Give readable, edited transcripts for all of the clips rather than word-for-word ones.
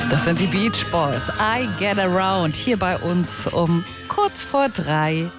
Das sind die Beach Boys. I Get Around. Hier bei uns um kurz vor 3.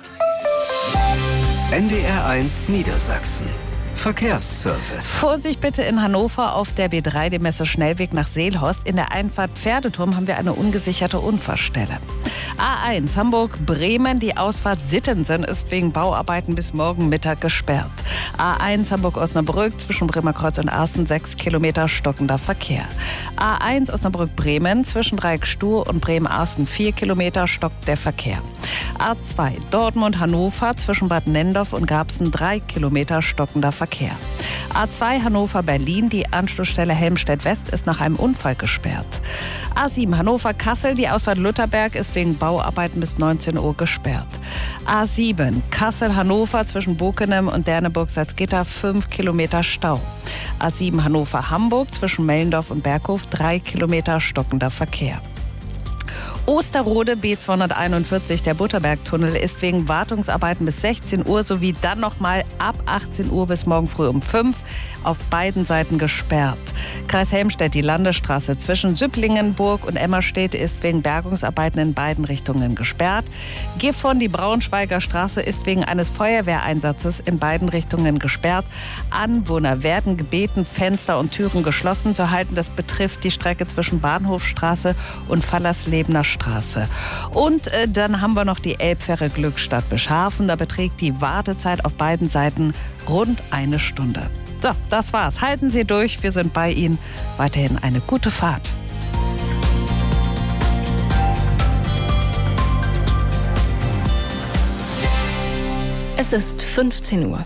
NDR1 Niedersachsen. Verkehrsservice. Vorsicht bitte in Hannover auf der B3, dem Messe-Schnellweg nach Seelhorst. In der Einfahrt Pferdeturm haben wir eine ungesicherte Unfallstelle. A1 Hamburg-Bremen, die Ausfahrt Sittensen ist wegen Bauarbeiten bis morgen Mittag gesperrt. A1 Hamburg-Osnabrück zwischen Bremerkreuz und Arsten 6 Kilometer stockender Verkehr. A1 Osnabrück-Bremen zwischen Dreieck-Stur und Bremen-Arsten 4 Kilometer stockt der Verkehr. A2 Dortmund-Hannover zwischen Bad Nendorf und Garbsen 3 Kilometer stockender Verkehr. A2 Hannover-Berlin, die Anschlussstelle Helmstedt-West ist nach einem Unfall gesperrt. A7 Hannover-Kassel, die Ausfahrt Lutherberg ist wegen Bauarbeiten bis 19 Uhr gesperrt. A7 Kassel-Hannover zwischen Bokenem und Derneburg-Salzgitter 5 Kilometer Stau. A7 Hannover-Hamburg zwischen Mellendorf und Berghof 3 Kilometer stockender Verkehr. Osterrode B241, der Butterbergtunnel, ist wegen Wartungsarbeiten bis 16 Uhr sowie dann nochmal ab 18 Uhr bis morgen früh um 5 auf beiden Seiten gesperrt. Kreis Helmstedt, die Landesstraße zwischen Süpplingenburg und Emmerstedt ist wegen Bergungsarbeiten in beiden Richtungen gesperrt. Gifhorn, die Braunschweiger Straße, ist wegen eines Feuerwehreinsatzes in beiden Richtungen gesperrt. Anwohner werden gebeten, Fenster und Türen geschlossen zu halten. Das betrifft die Strecke zwischen Bahnhofstraße und Fallerslebener Straße. Und dann haben wir noch die Elbfähre Glückstadt-Bischhafen. Da beträgt die Wartezeit auf beiden Seiten rund 1 Stunde. So, das war's. Halten Sie durch, wir sind bei Ihnen. Weiterhin eine gute Fahrt. Es ist 15 Uhr.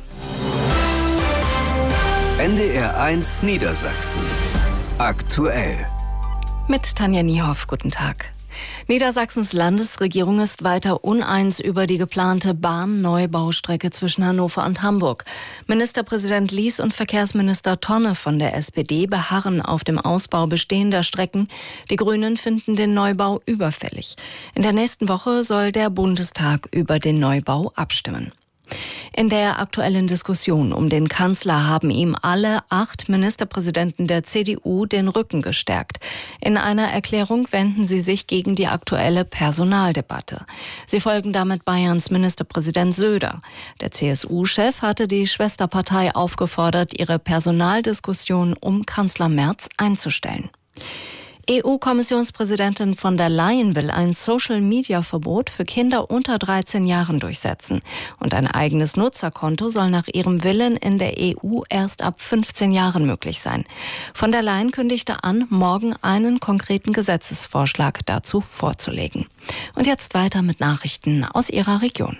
NDR1 Niedersachsen. Aktuell. Mit Tanja Niehoff, guten Tag. Niedersachsens Landesregierung ist weiter uneins über die geplante Bahnneubaustrecke zwischen Hannover und Hamburg. Ministerpräsident Lies und Verkehrsminister Tonne von der SPD beharren auf dem Ausbau bestehender Strecken. Die Grünen finden den Neubau überfällig. In der nächsten Woche soll der Bundestag über den Neubau abstimmen. In der aktuellen Diskussion um den Kanzler haben ihm alle 8 Ministerpräsidenten der CDU den Rücken gestärkt. In einer Erklärung wenden sie sich gegen die aktuelle Personaldebatte. Sie folgen damit Bayerns Ministerpräsident Söder. Der CSU-Chef hatte die Schwesterpartei aufgefordert, ihre Personaldiskussion um Kanzler Merz einzustellen. EU-Kommissionspräsidentin von der Leyen will ein Social-Media-Verbot für Kinder unter 13 Jahren durchsetzen. Und ein eigenes Nutzerkonto soll nach ihrem Willen in der EU erst ab 15 Jahren möglich sein. Von der Leyen kündigte an, morgen einen konkreten Gesetzesvorschlag dazu vorzulegen. Und jetzt weiter mit Nachrichten aus ihrer Region.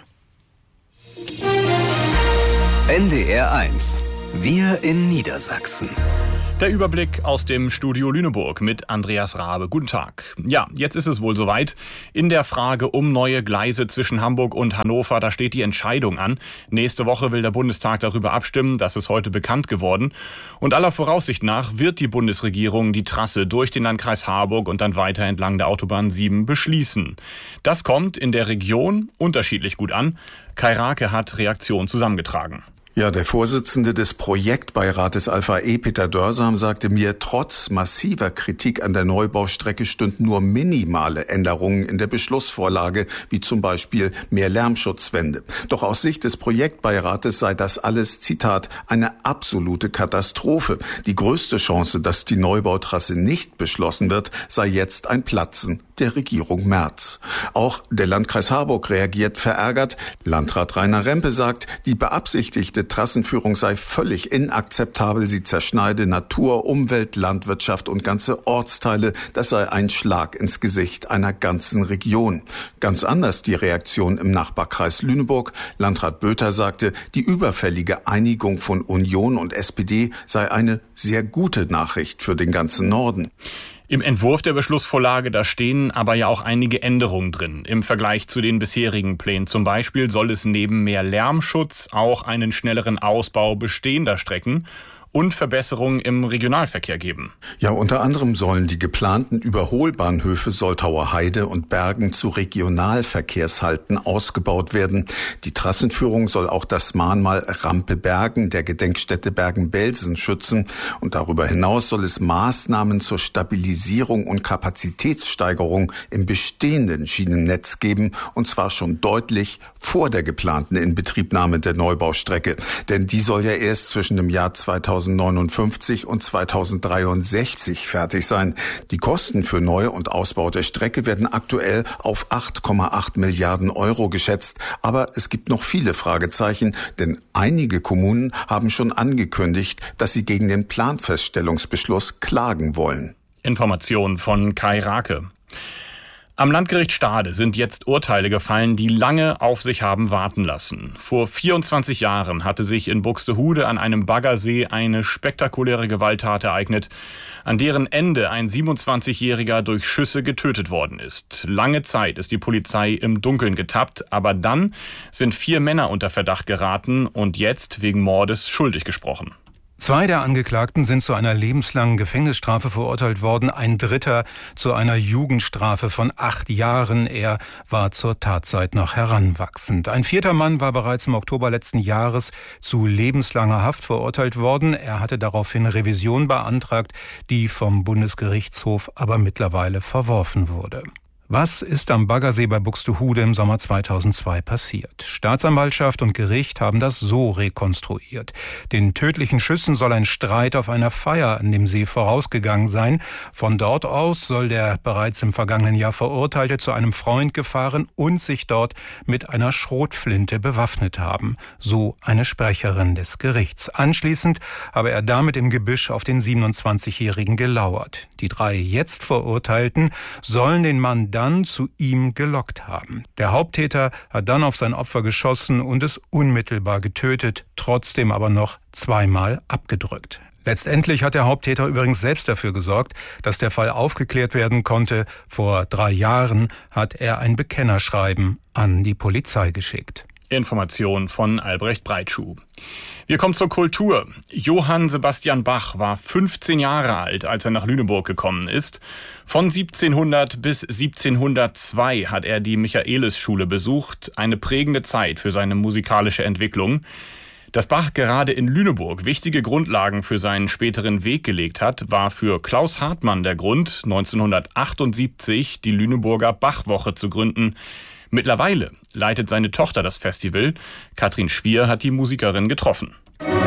NDR1. Wir in Niedersachsen. Der Überblick aus dem Studio Lüneburg mit Andreas Rabe. Guten Tag. Ja, jetzt ist es wohl soweit. In der Frage um neue Gleise zwischen Hamburg und Hannover, da steht die Entscheidung an. Nächste Woche will der Bundestag darüber abstimmen. Das ist heute bekannt geworden. Und aller Voraussicht nach wird die Bundesregierung die Trasse durch den Landkreis Harburg und dann weiter entlang der Autobahn 7 beschließen. Das kommt in der Region unterschiedlich gut an. Kai Rake hat Reaktionen zusammengetragen. Ja, der Vorsitzende des Projektbeirates Alpha E, Peter Dörsam, sagte mir, trotz massiver Kritik an der Neubaustrecke stünden nur minimale Änderungen in der Beschlussvorlage, wie zum Beispiel mehr Lärmschutzwände. Doch aus Sicht des Projektbeirates sei das alles, Zitat, eine absolute Katastrophe. Die größte Chance, dass die Neubautrasse nicht beschlossen wird, sei jetzt ein Platzen der Regierung Merz. Auch der Landkreis Harburg reagiert verärgert. Landrat Rainer Rempe sagt, die beabsichtigte Trassenführung sei völlig inakzeptabel. Sie zerschneide Natur, Umwelt, Landwirtschaft und ganze Ortsteile. Das sei ein Schlag ins Gesicht einer ganzen Region. Ganz anders die Reaktion im Nachbarkreis Lüneburg. Landrat Böter sagte, die überfällige Einigung von Union und SPD sei eine sehr gute Nachricht für den ganzen Norden. Im Entwurf der Beschlussvorlage, da stehen aber ja auch einige Änderungen drin im Vergleich zu den bisherigen Plänen. Zum Beispiel soll es neben mehr Lärmschutz auch einen schnelleren Ausbau bestehender Strecken und Verbesserungen im Regionalverkehr geben. Ja, unter anderem sollen die geplanten Überholbahnhöfe Soltauer Heide und Bergen zu Regionalverkehrshalten ausgebaut werden. Die Trassenführung soll auch das Mahnmal Rampe Bergen der Gedenkstätte Bergen-Belsen schützen. Und darüber hinaus soll es Maßnahmen zur Stabilisierung und Kapazitätssteigerung im bestehenden Schienennetz geben. Und zwar schon deutlich vor der geplanten Inbetriebnahme der Neubaustrecke. Denn die soll ja erst zwischen dem Jahr 2059 und 2063 fertig sein. Die Kosten für Neu- und Ausbau der Strecke werden aktuell auf 8,8 Milliarden Euro geschätzt. Aber es gibt noch viele Fragezeichen, denn einige Kommunen haben schon angekündigt, dass sie gegen den Planfeststellungsbeschluss klagen wollen. Information von Kai Rake. Am Landgericht Stade sind jetzt Urteile gefallen, die lange auf sich haben warten lassen. Vor 24 Jahren hatte sich in Buxtehude an einem Baggersee eine spektakuläre Gewalttat ereignet, an deren Ende ein 27-Jähriger durch Schüsse getötet worden ist. Lange Zeit ist die Polizei im Dunkeln getappt, aber dann sind 4 Männer unter Verdacht geraten und jetzt wegen Mordes schuldig gesprochen. 2 der Angeklagten sind zu einer lebenslangen Gefängnisstrafe verurteilt worden, ein dritter zu einer Jugendstrafe von 8 Jahren. Er war zur Tatzeit noch heranwachsend. Ein 4. Mann war bereits im Oktober letzten Jahres zu lebenslanger Haft verurteilt worden. Er hatte daraufhin Revision beantragt, die vom Bundesgerichtshof aber mittlerweile verworfen wurde. Was ist am Baggersee bei Buxtehude im Sommer 2002 passiert? Staatsanwaltschaft und Gericht haben das so rekonstruiert. Den tödlichen Schüssen soll ein Streit auf einer Feier an dem See vorausgegangen sein. Von dort aus soll der bereits im vergangenen Jahr Verurteilte zu einem Freund gefahren und sich dort mit einer Schrotflinte bewaffnet haben. So eine Sprecherin des Gerichts. Anschließend habe er damit im Gebüsch auf den 27-Jährigen gelauert. Die 3 jetzt Verurteilten sollen den Mann dann zu ihm gelockt haben. Der Haupttäter hat dann auf sein Opfer geschossen und es unmittelbar getötet, trotzdem aber noch 2-mal abgedrückt. Letztendlich hat der Haupttäter übrigens selbst dafür gesorgt, dass der Fall aufgeklärt werden konnte. Vor 3 Jahren hat er ein Bekennerschreiben an die Polizei geschickt. Information von Albrecht Breitschuh. Wir kommen zur Kultur. Johann Sebastian Bach war 15 Jahre alt, als er nach Lüneburg gekommen ist. Von 1700 bis 1702 hat er die Michaelisschule besucht, eine prägende Zeit für seine musikalische Entwicklung. Dass Bach gerade in Lüneburg wichtige Grundlagen für seinen späteren Weg gelegt hat, war für Klaus Hartmann der Grund, 1978 die Lüneburger Bachwoche zu gründen. Mittlerweile leitet seine Tochter das Festival. Katrin Schwier hat die Musikerin getroffen.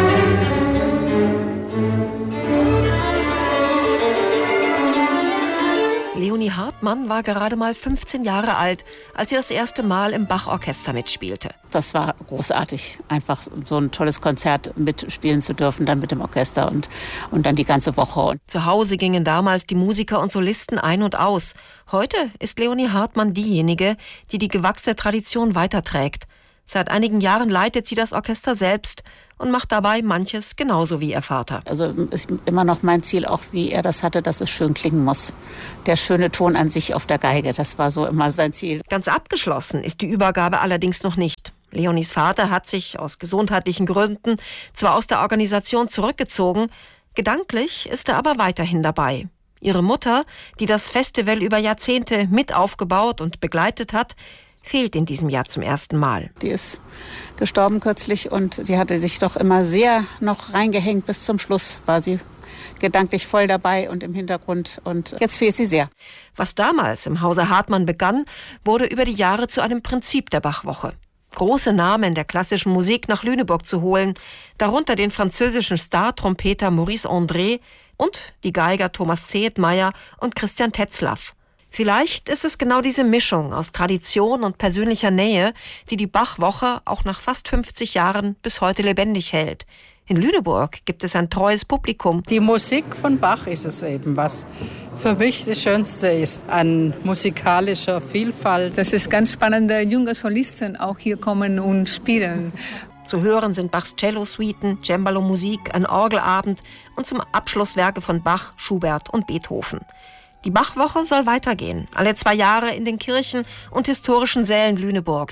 Leonie Hartmann war gerade mal 15 Jahre alt, als sie das erste Mal im Bach-Orchester mitspielte. Das war großartig, einfach so ein tolles Konzert mitspielen zu dürfen, dann mit dem Orchester und dann die ganze Woche. Zu Hause gingen damals die Musiker und Solisten ein und aus. Heute ist Leonie Hartmann diejenige, die die gewachsene Tradition weiterträgt. Seit einigen Jahren leitet sie das Orchester selbst und macht dabei manches genauso wie ihr Vater. Also ist immer noch mein Ziel, auch wie er das hatte, dass es schön klingen muss. Der schöne Ton an sich auf der Geige, das war so immer sein Ziel. Ganz abgeschlossen ist die Übergabe allerdings noch nicht. Leonies Vater hat sich aus gesundheitlichen Gründen zwar aus der Organisation zurückgezogen, gedanklich ist er aber weiterhin dabei. Ihre Mutter, die das Festival über Jahrzehnte mit aufgebaut und begleitet hat, fehlt in diesem Jahr zum ersten Mal. Die ist gestorben kürzlich und sie hatte sich doch immer sehr noch reingehängt. Bis zum Schluss war sie gedanklich voll dabei und im Hintergrund und jetzt fehlt sie sehr. Was damals im Hause Hartmann begann, wurde über die Jahre zu einem Prinzip der Bachwoche. Große Namen der klassischen Musik nach Lüneburg zu holen, darunter den französischen Star-Trompeter Maurice André und die Geiger Thomas Zehetmeier und Christian Tetzlaff. Vielleicht ist es genau diese Mischung aus Tradition und persönlicher Nähe, die die Bachwoche auch nach fast 50 Jahren bis heute lebendig hält. In Lüneburg gibt es ein treues Publikum. Die Musik von Bach ist es eben, was für mich das Schönste ist an musikalischer Vielfalt. Das ist ganz spannend, junge Solisten auch hier kommen und spielen. Zu hören sind Bachs Cello-Suiten, Cembalo-Musik, ein Orgelabend und zum Abschluss Werke von Bach, Schubert und Beethoven. Die Bachwoche soll weitergehen, alle 2 Jahre in den Kirchen und historischen Sälen Lüneburgs.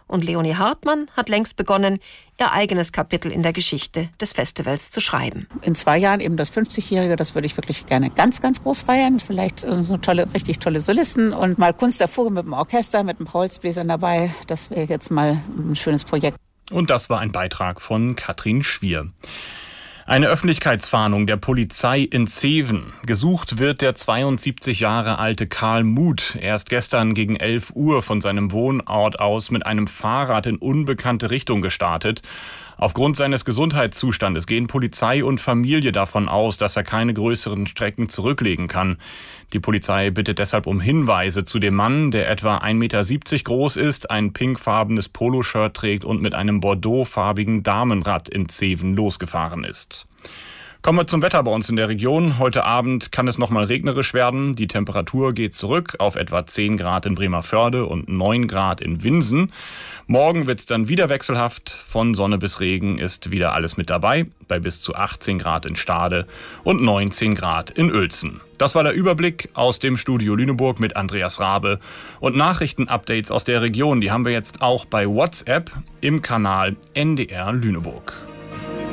Und Leonie Hartmann hat längst begonnen, ihr eigenes Kapitel in der Geschichte des Festivals zu schreiben. In 2 Jahren eben das 50-Jährige, das würde ich wirklich gerne ganz, ganz groß feiern. Vielleicht so richtig tolle Solisten und mal Kunst der Vogel mit dem Orchester, mit ein paar Holzbläsern dabei. Das wäre jetzt mal ein schönes Projekt. Und das war ein Beitrag von Katrin Schwier. Eine Öffentlichkeitsfahndung der Polizei in Zeven. Gesucht wird der 72 Jahre alte Karl Muth. Er ist gestern gegen 11 Uhr von seinem Wohnort aus mit einem Fahrrad in unbekannte Richtung gestartet. Aufgrund seines Gesundheitszustandes gehen Polizei und Familie davon aus, dass er keine größeren Strecken zurücklegen kann. Die Polizei bittet deshalb um Hinweise zu dem Mann, der etwa 1,70 Meter groß ist, ein pinkfarbenes Poloshirt trägt und mit einem bordeauxfarbigen Damenrad in Zeven losgefahren ist. Kommen wir zum Wetter bei uns in der Region. Heute Abend kann es nochmal regnerisch werden. Die Temperatur geht zurück auf etwa 10 Grad in Bremervörde und 9 Grad in Winsen. Morgen wird es dann wieder wechselhaft. Von Sonne bis Regen ist wieder alles mit dabei. Bei bis zu 18 Grad in Stade und 19 Grad in Uelzen. Das war der Überblick aus dem Studio Lüneburg mit Andreas Rabe. Und Nachrichtenupdates aus der Region, die haben wir jetzt auch bei WhatsApp im Kanal NDR Lüneburg.